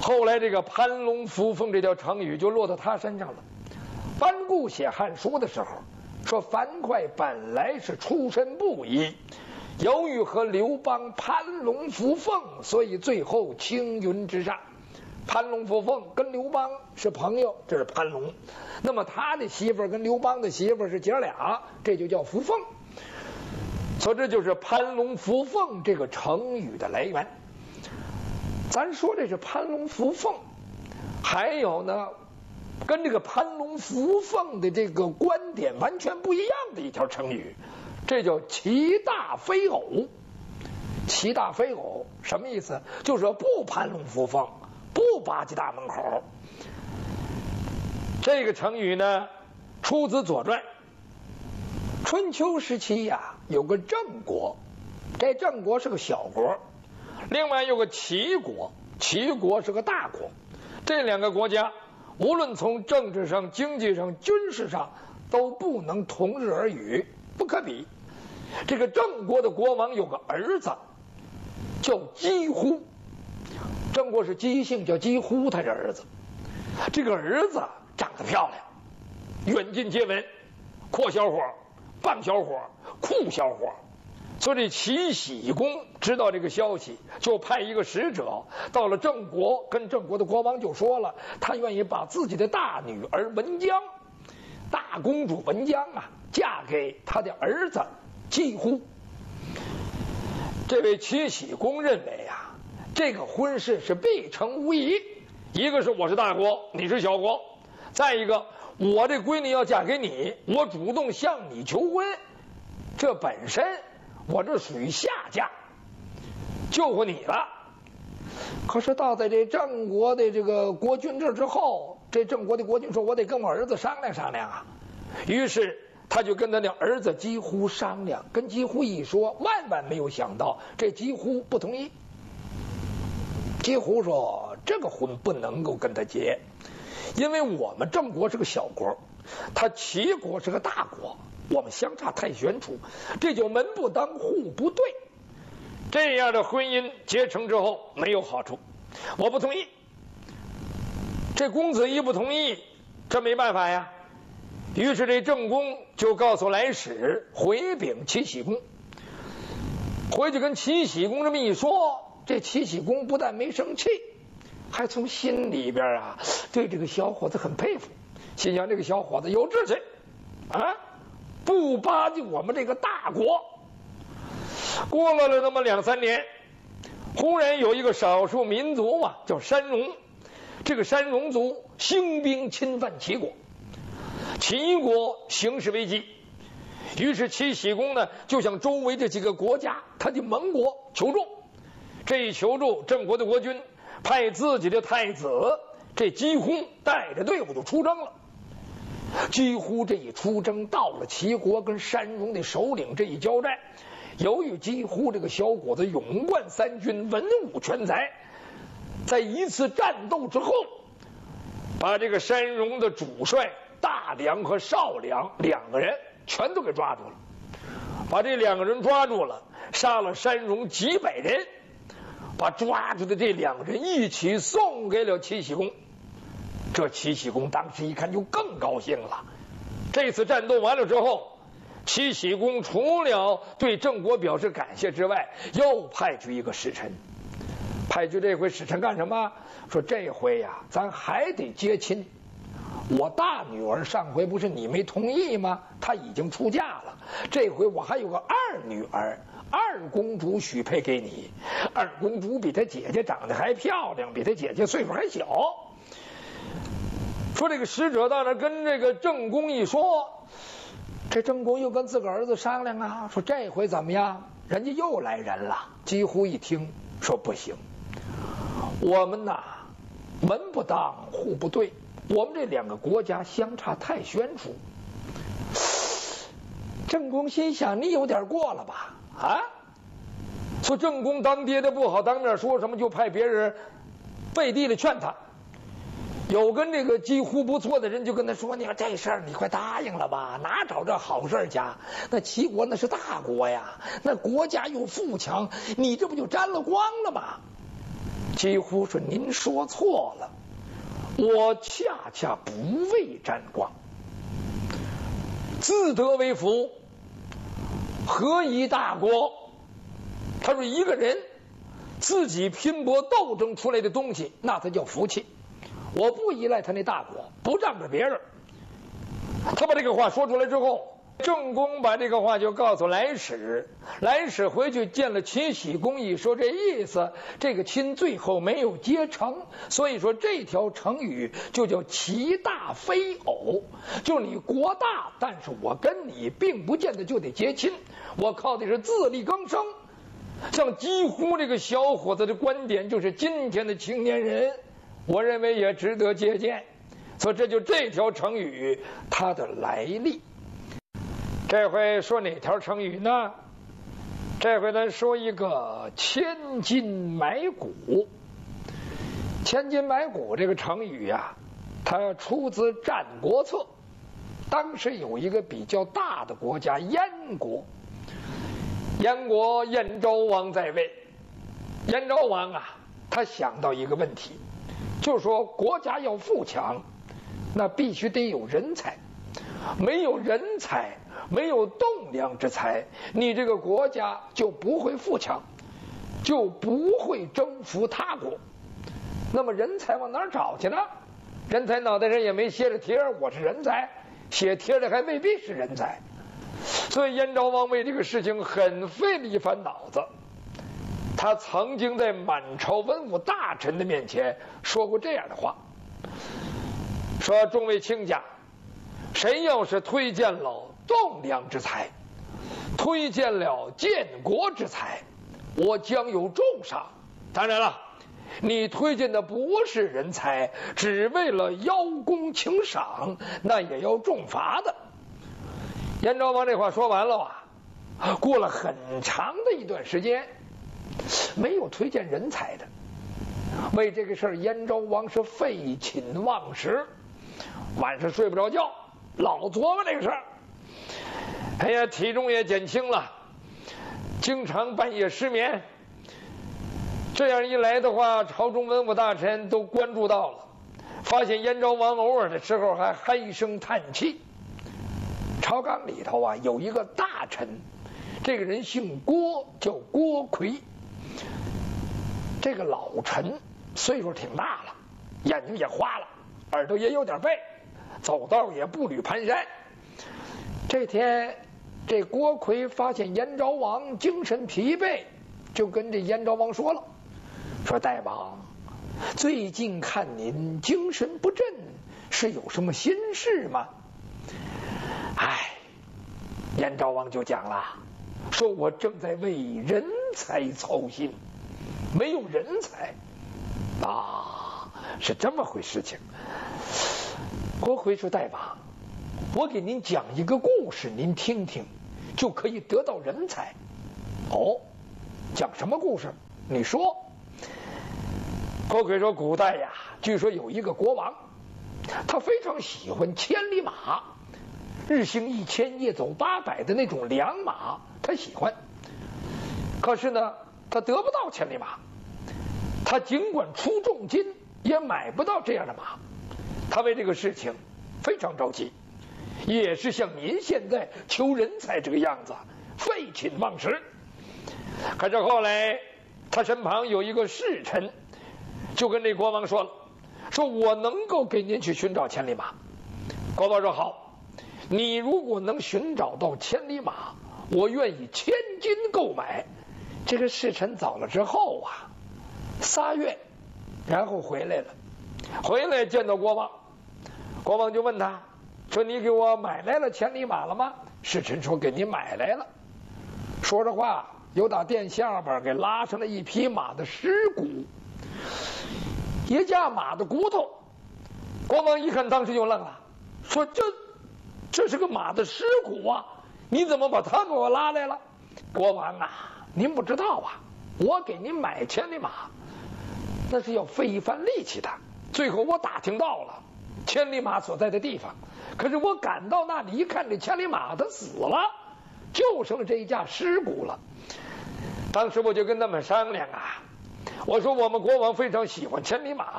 后来这个攀龙附凤这条成语就落到他身上了。班固写《汉书》的时候说，樊哙本来是出身不一，由于和刘邦攀龙附凤，所以最后青云直上。攀龙附凤跟刘邦是朋友，这是攀龙。那么他的媳妇儿跟刘邦的媳妇儿是姐俩，这就叫扶凤。所以这就是攀龙附凤这个成语的来源。咱说这是攀龙附凤，还有呢，跟这个攀龙附凤的这个观点完全不一样的一条成语，这叫骑大飞偶。骑大飞偶什么意思？就是说不攀龙附凤，不扒进大门口。这个成语呢，出自《左传》。春秋时期呀，有个郑国，这郑国是个小国，另外有个齐国，齐国是个大国。这两个国家无论从政治上、经济上、军事上都不能同日而语，不可比。这个郑国的国王有个儿子叫姬乎，郑国是姬姓，叫姬乎，他是儿子。这个儿子长得漂亮，远近皆闻，阔小伙、棒小伙、酷小伙。所以这齐僖公知道这个消息，就派一个使者到了郑国，跟郑国的国王就说了，他愿意把自己的大女儿文姜，大公主文姜啊，嫁给他的儿子姬乎。这位齐僖公认为啊，这个婚事是必成无疑。一个是我是大国，你是小国；再一个，我这闺女要嫁给你，我主动向你求婚，这本身我这属于下嫁，救活你了。可是到在这郑国的这个国君这之后，这郑国的国君说，我得跟我儿子商量商量啊。于是他就跟他的儿子姬乎商量，跟姬乎一说，万万没有想到这姬乎不同意。姬乎说，这个婚不能够跟他结，因为我们郑国是个小国，他齐国是个大国，我们相差太悬殊，这就门不当户不对。这样的婚姻结成之后没有好处，我不同意。这公子一不同意，这没办法呀。于是这郑公就告诉来使回禀齐僖公，回去跟齐僖公这么一说，这齐僖公不但没生气，还从心里边啊对这个小伙子很佩服，心想这个小伙子有志气啊，不巴结我们这个大国。过了那么2-3年，忽然有一个少数民族啊，叫山戎。这个山戎族兴兵侵犯齐国，齐国形势危机。于是齐僖公呢就向周围这几个国家他的盟国求助。这一求助，郑国的国君派自己的太子这姬乎带着队伍就出征了。姬乎这一出征，到了齐国跟山戎的首领这一交战，由于姬乎这个小伙子勇冠三军，文武全才，在一次战斗之后，把这个山戎的主帅大梁和少梁2个人全都给抓住了，把这2个人抓住了，杀了山戎几百人，把抓住的这2个人一起送给了齐僖公。这齐僖公当时一看就更高兴了。这次战斗完了之后，齐僖公除了对郑国表示感谢之外，又派去一个使臣。派去这回使臣干什么？说这回呀，咱还得接亲。我大女儿上回不是你没同意吗？她已经出嫁了，这回我还有个二女儿，二公主许配给你。二公主比她姐姐长得还漂亮，比她姐姐岁数还小。说这个使者到那跟这个郑公一说，这郑公又跟自个儿子商量啊，说这回怎么样？人家又来人了。几乎一听说不行，我们呐门不当户不对，我们这2个国家相差太悬殊。郑公心想，你有点过了吧？啊！说郑公当爹的不好当面说什么，就派别人背地里劝他。有跟这个几乎不错的人就跟他说，你看这事儿你快答应了吧，哪找这好事去？那齐国那是大国呀，那国家又富强，你这不就沾了光了吗？ 几乎说您说错了，我恰恰不为沾光，自得为福，何以大国？他说一个人自己拼搏斗争出来的东西，那才叫福气。我不依赖他那大国，不仗着别人。他把这个话说出来之后，郑公把这个话就告诉来使，来使回去见了秦喜公一说，这意思这个亲最后没有结成，所以说这条成语就叫其大非偶，就你国大，但是我跟你并不见得就得结亲，我靠的是自力更生。像几乎这个小伙子的观点，就是今天的青年人，我认为也值得借鉴。所以这就这条成语它的来历。这回说哪条成语呢？这回咱说一个千金买骨。千金买骨这个成语呀，它出自《战国策》。当时有一个比较大的国家燕国，燕国燕昭王在位。燕昭王啊，他想到一个问题，就是说国家要富强，那必须得有人才，没有人才，没有栋梁之才，你这个国家就不会富强，就不会征服他国。那么人才往哪儿找去呢？人才脑袋上也没写着贴儿，我是人才，写贴的还未必是人才。所以燕昭王为这个事情很费了一番脑子。他曾经在满朝文武大臣的面前说过这样的话，说众位卿家，谁要是推荐了栋梁之才，推荐了建国之才，我将有重赏。当然了，你推荐的不是人才，只为了邀功请赏，那也要重罚的。燕昭王这话说完了啊，过了很长的一段时间，没有推荐人才的。为这个事儿，燕昭王是废寝忘食，晚上睡不着觉，老琢磨这个事儿。哎呀，体重也减轻了，经常半夜失眠。这样一来的话，朝中文武大臣都关注到了，发现燕昭王偶尔的时候还唉声叹气。朝纲里头啊，有一个大臣，这个人姓郭，叫郭奎。这个老臣岁数挺大了，眼睛也花了，耳朵也有点背，走道也步履蹒跚。这天，这郭奎发现燕昭王精神疲惫，就跟这燕昭王说了，说大王，最近看您精神不振，是有什么心事吗？哎，燕昭王就讲了，说我正在为人才操心，没有人才啊，是这么回事情。郭奎说，大王，我给您讲一个故事，您听听，就可以得到人才。哦，讲什么故事？你说。郭奎说，古代呀，据说有一个国王，他非常喜欢千里马，日行1000，夜走800的那种良马，他喜欢。可是呢，他得不到千里马，他尽管出重金也买不到这样的马。他为这个事情非常着急，也是像您现在求人才这个样子，废寝忘食。可是后来他身旁有一个侍臣，就跟这国王说了，说我能够给您去寻找千里马。国王说好，你如果能寻找到千里马，我愿意1000金购买。这个侍臣走了之后啊，3月，然后回来了，回来见到国王，国王就问他说，你给我买来了千里马了吗？侍臣说，给你买来了。说着话，又打殿下边给拉上了一匹马的尸骨，一架马的骨头。国王一看，当时就愣了，说这是个马的尸骨啊，你怎么把它给我拉来了？国王啊，您不知道啊，我给您买千里马那是要费一番力气的。最后我打听到了千里马所在的地方，可是我赶到那里一看，这千里马它死了，就剩这一架尸骨了。当时我就跟他们商量啊， 我说我们国王非常喜欢千里马，